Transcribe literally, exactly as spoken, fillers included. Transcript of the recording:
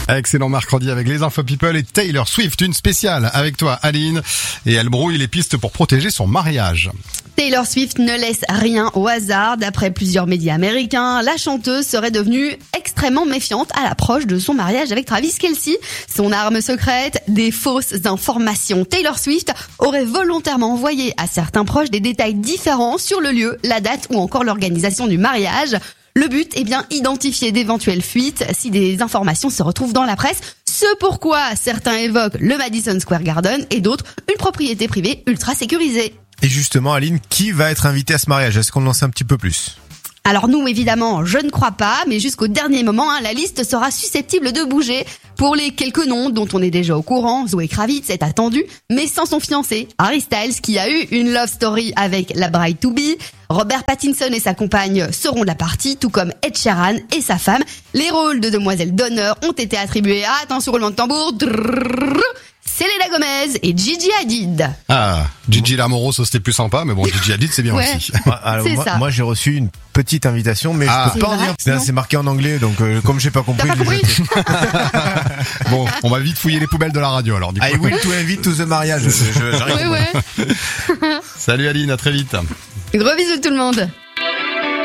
Excellent mercredi avec les Info People et Taylor Swift, une spéciale avec toi Aline, et elle brouille les pistes pour protéger son mariage. Taylor Swift ne laisse rien au hasard. D'après plusieurs médias américains, la chanteuse serait devenue extrêmement méfiante à l'approche de son mariage avec Travis Kelce. Son arme secrète, des fausses informations. Taylor Swift aurait volontairement envoyé à certains proches des détails différents sur le lieu, la date ou encore l'organisation du mariage. Le but est bien identifier d'éventuelles fuites si des informations se retrouvent dans la presse. Ce pourquoi certains évoquent le Madison Square Garden et d'autres une propriété privée ultra sécurisée. Et justement, Aline, qui va être invité à ce mariage? Est-ce qu'on en sait un petit peu plus? Alors nous, évidemment, je ne crois pas, mais jusqu'au dernier moment, hein, la liste sera susceptible de bouger. Pour les quelques noms dont on est déjà au courant, Zoé Kravitz est attendue, mais sans son fiancé, Harry Styles, qui a eu une love story avec la bride-to-be. Robert Pattinson et sa compagne seront de la partie, tout comme Ed Sheeran et sa femme. Les rôles de demoiselles d'honneur ont été attribués à, attention roulement de tambour, drrrr, Selena Gomez et Gigi Hadid. Ah, Gigi Lamoro, ça c'était plus sympa, mais bon, Gigi Hadid c'est bien Ouais. aussi. Alors, C'est moi, ça. moi, j'ai reçu une petite invitation, mais Ah. je peux pas C'est en vrai dire. C'est, Non. c'est marqué en anglais, donc euh, comme j'ai pas compris. T'as pas je l'ai compris jeté. Bon, on va vite fouiller les poubelles de la radio alors du coup. I will to invite to the mariage. Je- je- j'arrive. Ouais, ouais. Salut Aline, à très vite. Gros bisous tout le monde.